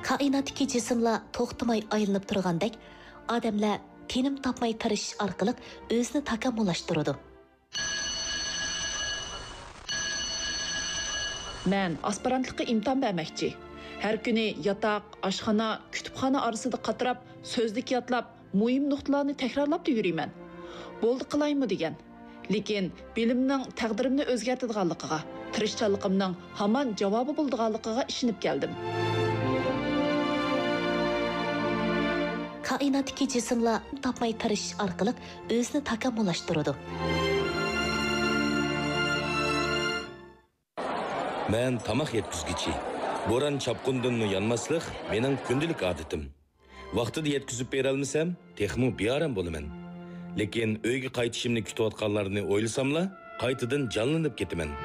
Kainatdagi cismlar to'xtamay aylanib turgandek, odamlar tinim topmay tirishish orqali o'zini takomillashtiradi. Men aspirantlikka imtihon bermoqchi. Har kuni yotoq, oshxona, kutubxona orasida qatirab, so'zlik yotlab, muhim nuqtalarni takrorlab yuriyman. Bo'ldi qilaymi degan. Lekin bilimning taqdirimni o'zgartirganligiga, tirishchanligimning hamon javobi bo'lganligiga ishonib keldim. Kainatdagi cismlar topmay tirishish orqali o'zini takomillashtiradi. Men tamaq yetkizgichi. Bo'ron chapqundan yanmaslik mening kundalik odatim. Vaqtida yetkizib bera olmasam, texmo bearam bo'laman. Lekin uyga qaytishimni kutayotganlarni o'ylasamla, qaytadan jonlanib ketaman.